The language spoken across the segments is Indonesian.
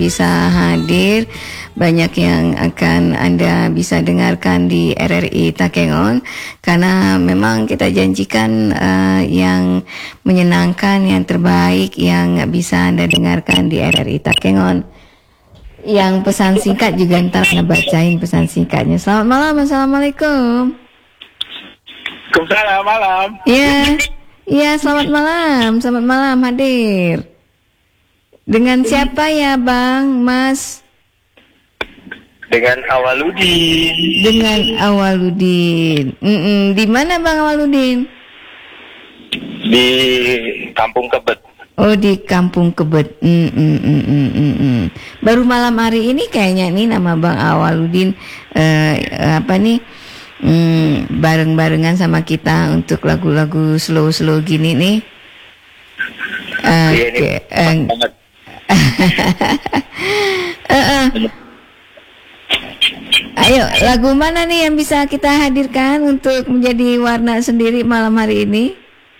bisa hadir, banyak yang akan Anda bisa dengarkan di RRI Takengon, karena memang kita janjikan yang menyenangkan, yang terbaik yang bisa Anda dengarkan di RRI Takengon. Yang pesan singkat juga ntar Anda bacain pesan singkatnya. Selamat malam, Assalamualaikum. Waalaikumsalam, malam. Iya, selamat malam hadir. Dengan siapa ya Bang, Mas? Dengan Awaludin. Dengan Awaludin. Di mana Bang Awaludin? Di Kampung Kebet. Oh, di Kampung Kebet. Baru malam hari ini kayaknya nih nama Bang Awaludin bareng-barengan sama kita untuk lagu-lagu slow-slow gini nih. Iya, ini banget. Ayo, lagu mana nih yang bisa kita hadirkan untuk menjadi warna sendiri malam hari ini?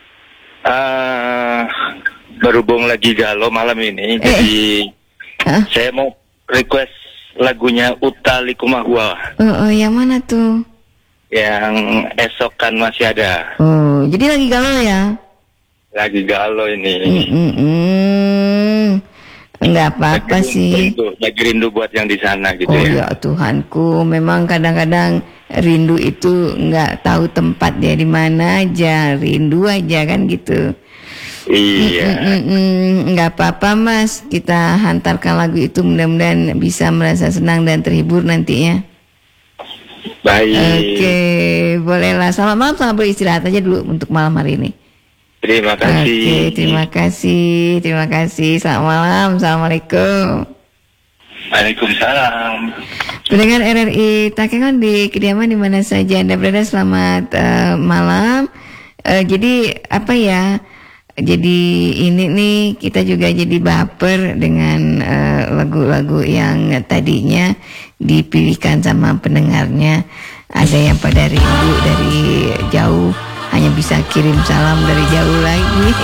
Berhubung lagi galau malam ini, jadi saya mau request lagunya Uta Likumahua. Yang mana tuh? Yang esok kan masih ada. Oh, jadi lagi galau ya? Lagi galau ini. Enggak apa-apa sih. Lagi rindu buat yang di sana gitu ya. Oh ya Tuhanku, memang kadang-kadang rindu itu enggak tahu tempat dia di mana aja, rindu aja kan gitu. Iya. Enggak apa-apa Mas, kita hantarkan lagu itu, mudah-mudahan bisa merasa senang dan terhibur nantinya. Baik. Oke, bolehlah. Selamat malam, selamat beristirahat aja dulu untuk malam hari ini. Terima kasih. Oke, terima kasih. Selamat malam, assalamualaikum. Waalaikumsalam. Pendengar RRI Takengon di kediaman di mana saja Anda berada, selamat malam. Jadi apa ya? Jadi ini nih kita juga jadi baper dengan lagu-lagu yang tadinya dipilihkan sama pendengarnya. Ada yang pada rindu dari jauh, hanya bisa kirim salam dari jauh lagi.